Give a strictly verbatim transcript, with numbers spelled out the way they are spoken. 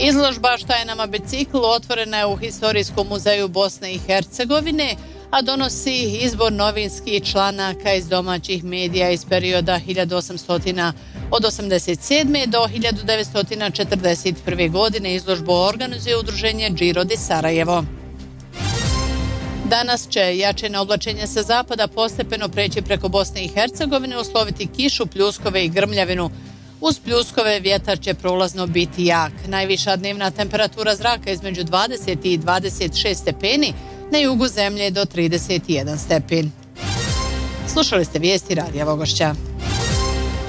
Izložba Šta je nama bicikl otvorena je u Historijskom muzeju Bosne i Hercegovine, a donosi izbor novinskih članaka iz domaćih medija iz perioda hiljadu osamsto osamdeset sedme. do hiljadu devetsto četrdeset prve. godine. Izložbu organizuje udruženje Giro di Sarajevo. Danas će jačina oblačenja sa zapada postepeno preći preko Bosne i Hercegovine, usloviti kišu, pljuskove i grmljavinu. Uz pljuskove vjetar će prolazno biti jak. Najviša dnevna temperatura zraka između dvadeset i dvadeset šest stepeni, na jugu zemlje do trideset jedan stepen. Slušali ste vijesti Radija Vogošća.